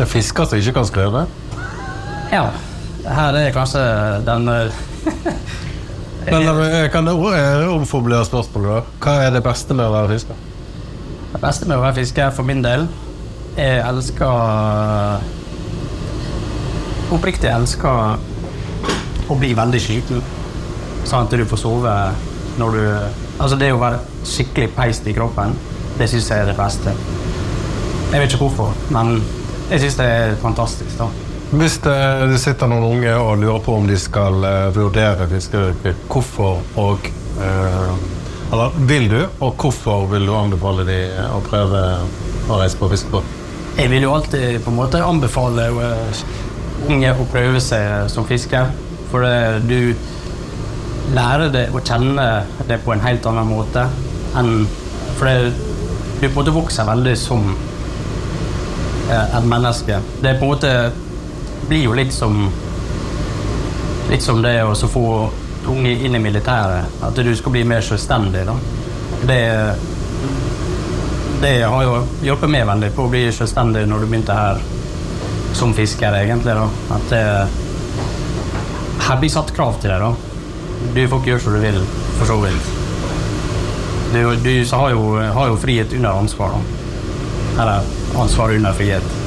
Det fisker som ikke kan skrive? Ja, her kanskje den... Men kan det omformulere spørsmålet da? Hva det beste med å være fisker? Det beste med å være fisker for min del, jeg oppriktig elsker å bli veldig sliten, sånn at du får sove når du... Altså det å være skikkelig peist i kroppen, det synes jeg det beste. Jeg vet ikke hvorfor, men jeg synes det fantastisk da. Hvis det sitter noen unge og lurer på om de skal vurdere fiskeryrket, hvorfor og... eller vil du, og hvorfor vil du anbefale de å prøve å reise på fiskebåt? Jeg vil jo alltid på en måte anbefale unge å prøve seg som fisker, for du lærer det å kjenne det på en helt annen måte enn, for du på en måte vokser veldig som et menneske. Det på en måte blir jo litt som det å få unge inn i militæret, at du skal bli mer selvstendig da. Det har jo hjulpet meg veldig på å bli selvstendig når du begynte her som fisker egentlig da. At her blir satt krav til deg da. Du får ikke gjøre som du vil, for så vidt. Du har jo frihet under ansvar da. Eller ansvar under frihet.